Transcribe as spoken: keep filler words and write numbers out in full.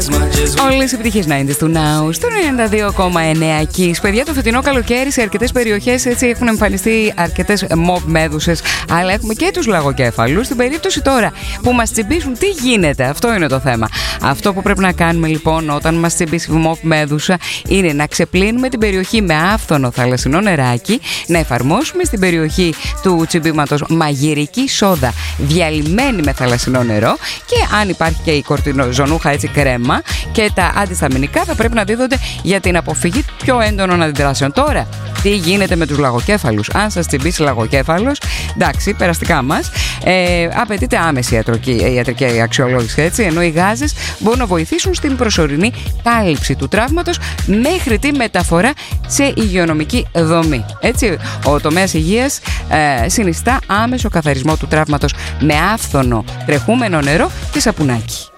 Όλες οι επιτυχίες ενενήντα του Now στο ενενήντα δύο κόμμα εννέα Kiss. Παιδιά, το φετινό καλοκαίρι σε αρκετές περιοχές έτσι έχουν εμφανιστεί αρκετές μοβ μέδουσες, αλλά έχουμε και τους λαγοκέφαλους. Στην περίπτωση τώρα που μας τσιμπήσουν, τι γίνεται? Αυτό είναι το θέμα. Αυτό που πρέπει να κάνουμε λοιπόν όταν μας τσιμπήσει μοβ μέδουσα είναι να ξεπλύνουμε την περιοχή με άφθονο θαλασσινό νεράκι, να εφαρμόσουμε στην περιοχή του τσιμπήματος μαγειρική σόδα διαλυμένη με θαλασσινό νερό και αν υπάρχει και η κορτινοζωνούχα έτσι κρέμα και τα αντισταμινικά θα πρέπει να δίδονται για την αποφυγή πιο έντονων αντιδράσεων. Τώρα, τι γίνεται με τους λαγοκέφαλους? Αν σας τσιμπήσει λαγοκέφαλος, εντάξει, περαστικά μας, ε, απαιτείται άμεση ιατρική, ιατρική αξιολόγηση, έτσι, ενώ οι γάζες μπορούν να βοηθήσουν στην προσωρινή κάλυψη του τραύματος μέχρι τη μεταφορά σε υγειονομική δομή. Έτσι, ο τομέας υγείας ε, συνιστά άμεσο καθαρισμό του τραύματος με άφθονο τρεχούμενο νερό και σαπουνάκι.